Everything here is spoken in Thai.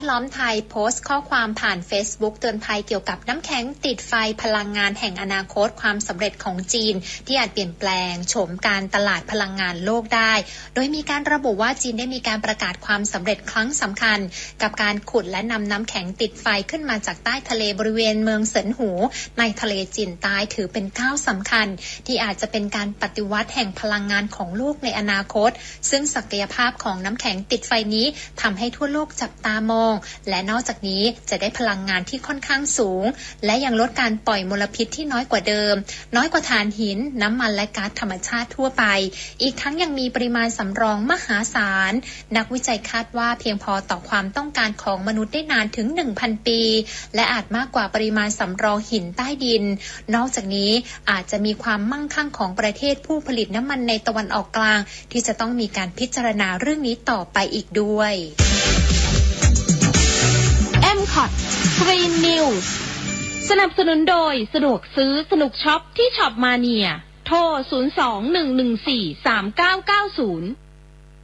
ล้อมไทยโพสต์ข้อความผ่าน Facebook เตือนภัยเกี่ยวกับน้ำแข็งติดไฟพลังงานแห่งอนาคตความสำเร็จของจีนที่อาจเปลี่ยนแปลงโฉมการตลาดพลังงานโลกได้โดยมีการระบุว่าจีนได้มีการประกาศความสำเร็จครั้งสำคัญกับการขุดและนำน้ำแข็งติดไฟขึ้นมาจากใต้ทะเลบริเวณเมืองเซินหูในทะเลจีนใต้ถือเป็นก้าวสำคัญที่อาจจะเป็นการปฏิวัติแห่งพลังงานของโลกในอนาคตซึ่งศักยภาพของน้ำแข็งติดไฟนี้ทำให้ทั่วโลกจับตามองและนอกจากนี้จะได้พลังงานที่ค่อนข้างสูงและยังลดการปล่อยมลพิษที่น้อยกว่าเดิมน้อยกว่าถ่านหินน้ำมันและก๊าซธรรมชาติทั่วไปอีกทั้งยังมีปริมาณสำรองมหาศาลนักวิจัยคาดว่าเพียงพอต่อความต้องการของมนุษย์ได้นานถึง 1,000 ปีและอาจมากกว่าปริมาณสำรองหินใต้ดินนอกจากนี้อาจจะมีความมั่งคั่งของประเทศผู้ผลิตน้ำมันในตะวันออกกลางที่จะต้องมีการพิจารณาเรื่องนี้ต่อไปอีกด้วย MCOT Green News สนับสนุนโดยสะดวกซื้อสนุกช็อปที่ช็อปมาเนียโทร 02-114-3990